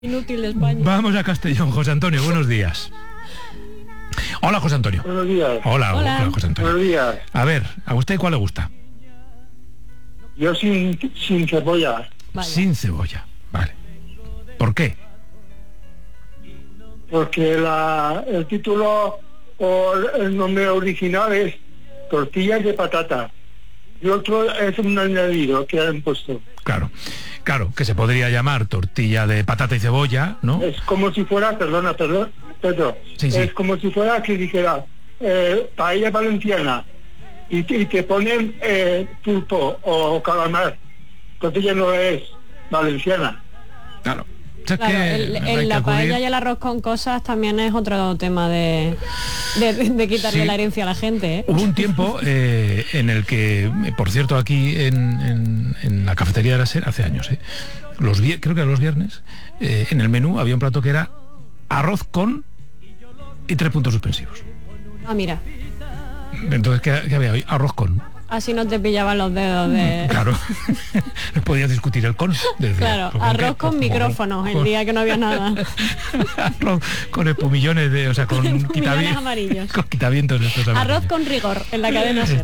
Inútil de España. Vamos a Castellón. José Antonio, buenos días. Hola, José Antonio. Buenos días. Hola, José Antonio. Buenos días. A ver, ¿a usted cuál le gusta? Yo sin cebolla. Vale. Sin cebolla, vale. ¿Por qué? Porque el título o el nombre original es tortillas de patata. Y otro es un añadido que han puesto. Claro, que se podría llamar tortilla de patata y cebolla, ¿no? Es como si fuera, Pedro. Sí. Es como si fuera que dijera paella valenciana y te ponen pulpo o calamar. Tortilla no es valenciana. Claro. O sea, Claro, que en la paella y el arroz con cosas también es otro tema de quitarle la herencia a la gente, ¿eh? Hubo un tiempo en el que, por cierto, aquí en la cafetería de la SER, hace años, creo que los viernes, en el menú había un plato que era arroz con y 3 puntos suspensivos. Ah, mira. Entonces, ¿qué había hoy? Arroz con. Así no te pillaban los dedos de... Claro, podías discutir el con. Claro, arroz con micrófonos, el día que no había nada. Arroz con espumillones, con espumillones amarillos. Con quitavientos de estos amarillos. Arroz con rigor, en la cadena SER.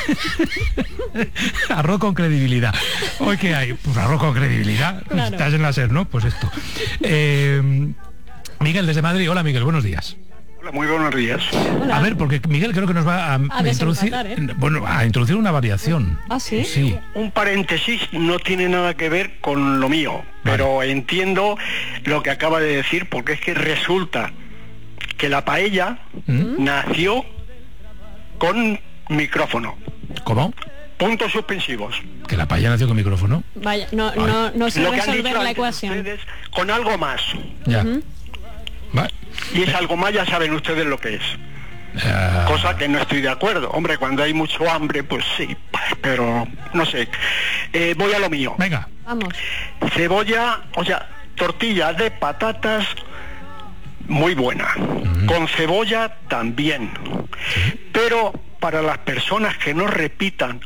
Arroz con credibilidad. ¿Hoy qué hay? Pues arroz con credibilidad. Claro. Estás en la SER, ¿no? Pues esto. Miguel, desde Madrid. Hola, Miguel, buenos días. Muy buenos días. Hola. A ver, porque Miguel creo que nos va a introducir, a introducir una variación. ¿Ah, sí? Sí. Un paréntesis, no tiene nada que ver con lo mío, pero entiendo lo que acaba de decir, porque es que resulta que la paella nació con micrófono. ¿Cómo? Puntos suspensivos. Que la paella nació con micrófono. Vaya, no sé Lo que han resolver dicho la antes ecuación. ustedes, con algo más. Ya. Vale. Y es algo más, ya saben ustedes lo que es. Cosa que no estoy de acuerdo. Hombre, cuando hay mucho hambre, pues sí, pero no sé. Voy a lo mío. Venga. Vamos. Cebolla, tortilla de patatas muy buena. Con cebolla también. Pero para las personas que no repitan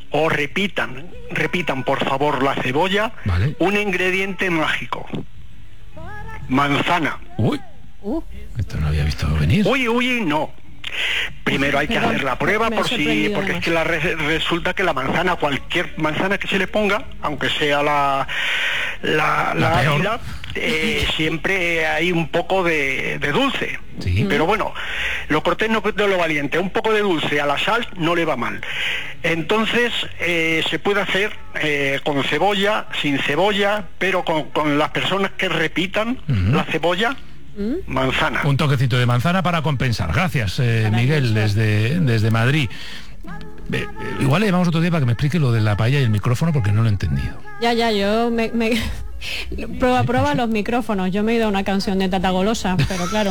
por favor la cebolla, vale. Un ingrediente mágico. Manzana. Uy. Esto no había visto venir. Uy, no. Primero hay que hacer la prueba porque es que resulta que la manzana, cualquier manzana que se le ponga, aunque sea la ácida, siempre hay un poco de dulce. Sí. Pero bueno, lo cortés no de lo valiente, un poco de dulce a la sal no le va mal. Entonces se puede hacer con cebolla, sin cebolla, pero con las personas que repitan la cebolla. Manzana. Un toquecito de manzana para compensar. Gracias, Miguel, desde Madrid. Igual le llamamos otro día para que me explique lo de la paella y el micrófono, porque no lo he entendido. Ya, yo me... Prueba los micrófonos. Yo me he ido a una canción de Tata Golosa, pero claro.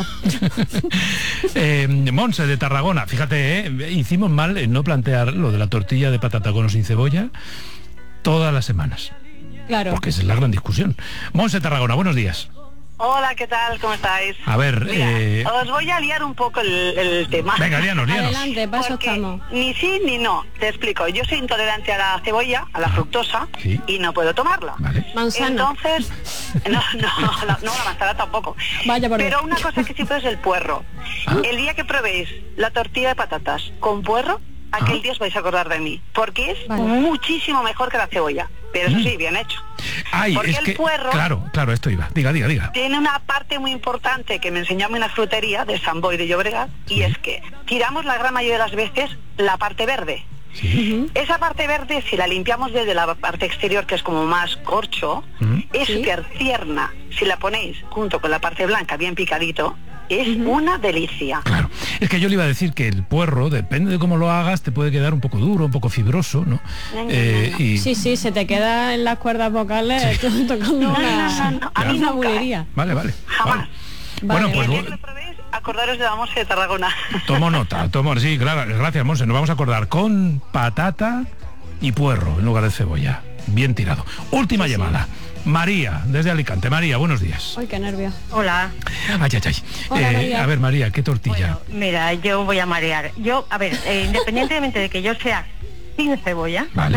Monse, de Tarragona. Fíjate, hicimos mal en no plantear lo de la tortilla de patata con o sin cebolla todas las semanas. Claro. Porque esa es la gran discusión. Monse, Tarragona, buenos días. Hola, ¿qué tal? ¿Cómo estáis? A ver, mira, os voy a liar un poco el tema. Venga, líanos. Adelante, paso estamos. Ni sí ni no. Te explico. Yo soy intolerante a la cebolla, a la fructosa, sí. Y no puedo tomarla. Vale. Manzana. Entonces, no, la manzana tampoco. Vaya por Pero Dios. una cosa que sí puedo es el puerro. El día que probéis la tortilla de patatas con puerro, aquel día os vais a acordar de mí, porque es muchísimo mejor que la cebolla. Pero eso sí, bien hecho. Porque es el que, puerro... Claro, esto iba. Diga. Tiene una parte muy importante que me enseñó a mí una frutería de San Boi de Llobregat, y es que tiramos la gran mayoría de las veces la parte verde. Sí. Esa parte verde, si la limpiamos desde la parte exterior, que es como más corcho, es tierna. Si la ponéis junto con la parte blanca, bien picadito, es una delicia. Claro, es que yo le iba a decir que el puerro, depende de cómo lo hagas, te puede quedar un poco duro, un poco fibroso, ¿no? Y... Sí, se te queda en las cuerdas vocales tocando una bulería. Vale. Jamás. Bueno, pues... Si lo probéis, acordaros de la Monse de Tarragona. Tomo nota, sí, claro, gracias, Monse, nos vamos a acordar con patata y puerro en lugar de cebolla. Bien tirado. Última llamada. María, desde Alicante. María, buenos días. Ay, qué nervio. Hola. Ay. Hola, María. A ver, María, ¿qué tortilla? Bueno, mira, yo voy a marear. Independientemente de que yo sea sin cebolla, vale,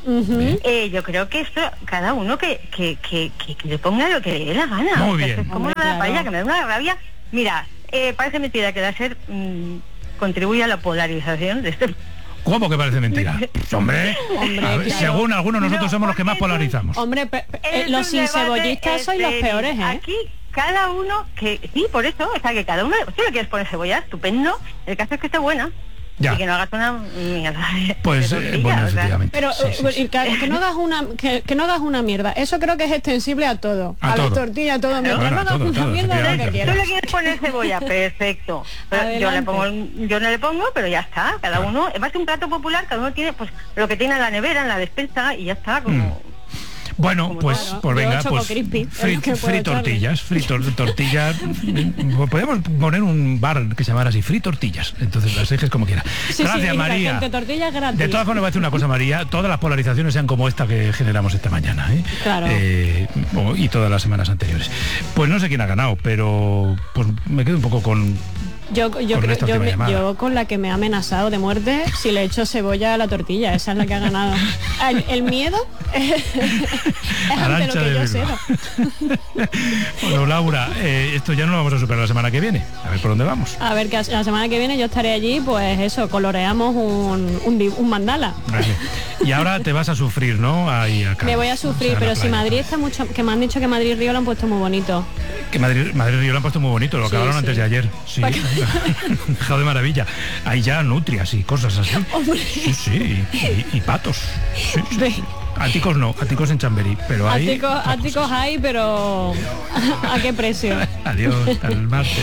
Yo creo que esto, cada uno que le ponga lo que le dé la gana. Muy bien. Es como la paella, que me da una rabia. Mira, parece mentira que Láser contribuye a la polarización de este... ¿Cómo que parece mentira? Hombre, ver, claro. Según algunos nosotros somos los que más polarizamos. Hombre, los sincebollistas sois los peores, ¿eh? Aquí cada uno que... Sí, por eso, o sea, que cada uno... Si le quieres poner cebolla, estupendo. El caso es que esté buena. Ya. Y que no hagas una mierda. Pues bueno, efectivamente. Pero sí. Que no hagas que no hagas una mierda. Eso creo que es extensible a todo. A la tortilla, a todo. Mientras no hagas una mierda, lo que quieras. Tú le quieres poner cebolla, perfecto. Yo no le pongo, pero ya está. Cada uno, es más que un plato popular, cada uno tiene pues lo que tiene en la nevera, en la despensa, y ya está, como... Bueno, pues venga, pues fritortillas, tortillas. Podemos poner un bar que se llamara así, fritortillas. Entonces las dejes como quiera. Gracias, María. De todas formas, voy a decir una cosa, María. Todas las polarizaciones sean como esta que generamos esta mañana, ¿eh? Claro. Y todas las semanas anteriores. Pues no sé quién ha ganado, pero pues me quedo un poco con... Yo con la que me ha amenazado de muerte, si le echo cebolla a la tortilla, esa es la que ha ganado. El miedo es ante lo que yo cedo. Bueno, Laura, esto ya no lo vamos a superar la semana que viene. A ver por dónde vamos. A ver, que la semana que viene yo estaré allí, pues eso, coloreamos un mandala. Vale. Y ahora te vas a sufrir, ¿no? Ahí acá. Me voy a sufrir, pero si Madrid está mucho, que me han dicho que Madrid Río lo han puesto muy bonito. Que Madrid Río lo han puesto muy bonito, lo acabaron antes de ayer. Sí. Dejado de maravilla. Hay ya nutrias y cosas así. Sí, y patos. Sí. Áticos no, áticos en Chamberí, pero hay... Áticos hay, pero ¿a qué precio? Adiós, hasta el martes.